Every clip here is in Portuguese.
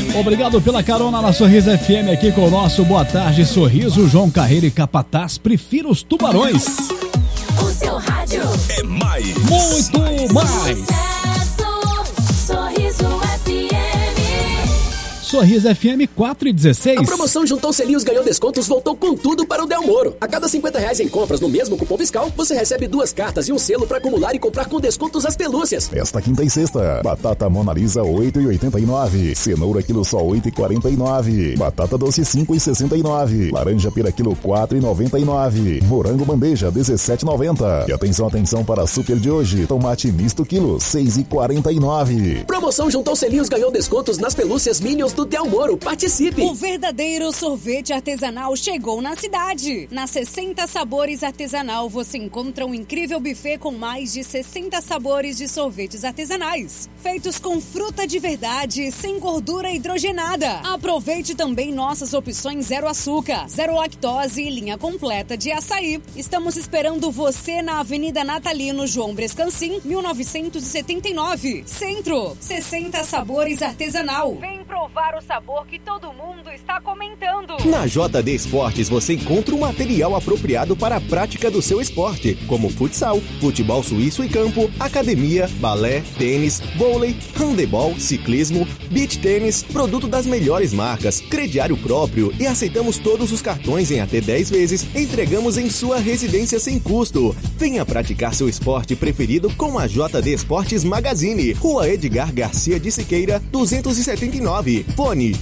Obrigado pela carona na Sorriso FM aqui com o nosso Boa Tarde Sorriso. João Carreiro e Capataz, prefiro os tubarões. O seu rádio é mais. Muito mais. Sorriso FM. Sorriso FM 4/16. A promoção Juntou Selinhos Ganhou Descontos voltou com tudo para o Del Moro. A cada R$50 em compras no mesmo cupom fiscal, você recebe 2 cartas e um selo para acumular e comprar com descontos as pelúcias. Esta quinta e sexta, batata Mona Lisa 8,89, cenoura quilo só 8,49, batata doce 5,69, laranja pera quilo 4,99, morango bandeja 17,90. E atenção para a super de hoje, tomate misto quilo 6,49. Promoção Juntou Selinhos Ganhou Descontos nas pelúcias Minions do Del Moro. Participe! O verdadeiro sorvete artesanal chegou na cidade. Na 60 Sabores Artesanal você encontra um incrível buffet com mais de 60 sabores de sorvetes artesanais, feitos com fruta de verdade, sem gordura hidrogenada. Aproveite também nossas opções zero açúcar, zero lactose e linha completa de açaí. Estamos esperando você na Avenida Natalino João Brescancin, 1979. Centro, 60 Sabores Artesanal. Vem provar o sabor que todo mundo está comentando. Na JD Esportes você encontra um material apropriado para a prática do seu esporte, como futsal, futebol suíço e campo, academia, balé, tênis, vôlei, handebol, ciclismo, beach tênis, produto das melhores marcas, crediário próprio e aceitamos todos os cartões em até 10 vezes, entregamos em sua residência sem custo. Venha praticar seu esporte preferido com a JD Esportes Magazine, Rua Edgar Garcia de Siqueira, 279. Fone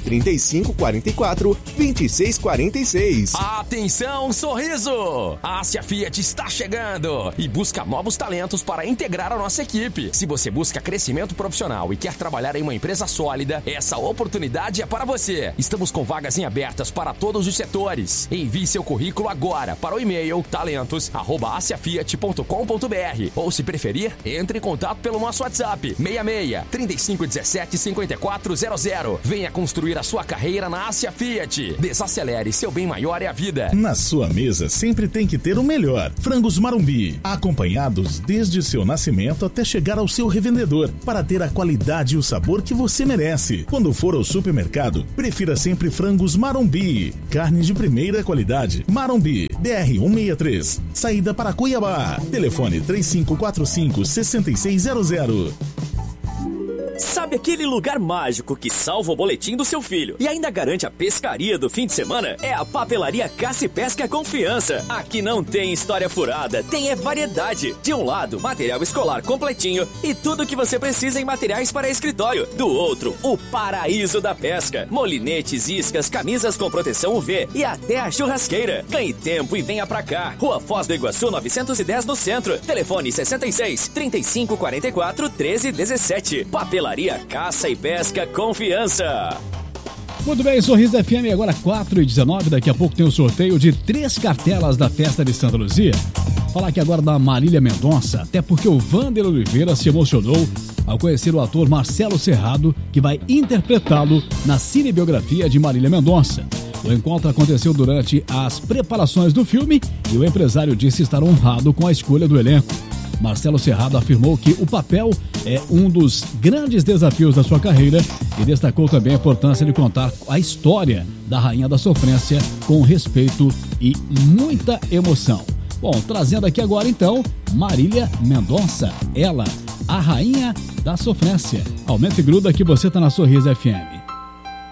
3544-2646. Atenção, Sorriso! A Ásia Fiat está chegando e busca novos talentos para integrar a nossa equipe. Se você busca crescimento profissional e quer trabalhar em uma empresa sólida, essa oportunidade é para você. Estamos com vagas em abertas para todos os setores. Envie seu currículo agora para o e-mail talentos@asiafiat.com.br ou, se preferir, entre em contato pelo nosso WhatsApp 66 3517 5400. Venha construir a sua carreira na Ásia Fiat. Desacelere, seu bem maior é a vida. Na sua mesa sempre tem que ter o melhor. Frangos Marumbi, acompanhados desde seu nascimento até chegar ao seu revendedor, para ter a qualidade e o sabor que você merece. Quando for ao supermercado, prefira sempre Frangos Marumbi. Carne de primeira qualidade. Marumbi, BR 163, saída para Cuiabá. Telefone 3545-6600. Sabe aquele lugar mágico que salva o boletim do seu filho e ainda garante a pescaria do fim de semana? É a Papelaria Caça e Pesca Confiança. Aqui não tem história furada, tem variedade. De um lado, material escolar completinho e tudo que você precisa em materiais para escritório. Do outro, o paraíso da pesca. Molinetes, iscas, camisas com proteção UV e até a churrasqueira. Ganhe tempo e venha pra cá. Rua Foz do Iguaçu 910 no centro. Telefone 66 3544 1317. Papelaria Caça e Pesca Confiança. Muito bem, Sorriso FM agora 4h19, daqui a pouco tem o sorteio de 3 cartelas da festa de Santa Luzia. Falar aqui agora da Marília Mendonça, até porque o Vander Oliveira se emocionou ao conhecer o ator Marcelo Serrado, que vai interpretá-lo na cinebiografia de Marília Mendonça. O encontro aconteceu durante as preparações do filme e o empresário disse estar honrado com a escolha do elenco. Marcelo Serrado afirmou que o papel é um dos grandes desafios da sua carreira e destacou também a importância de contar a história da Rainha da Sofrência com respeito e muita emoção. Bom, trazendo aqui agora então Marília Mendonça, ela, a Rainha da Sofrência. Aumenta e gruda que você tá na Sorriso FM.